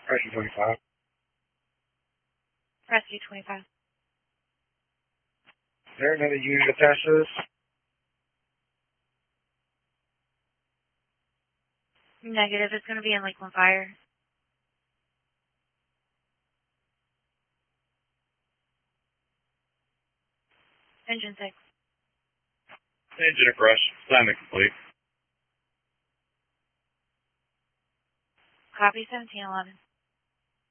Rescue 25. Rescue 25. Is there another unit attached to this? Negative. It's going to be in Lakeland Fire. Engine 6. Engine afresh. Assignment complete. Copy 1711.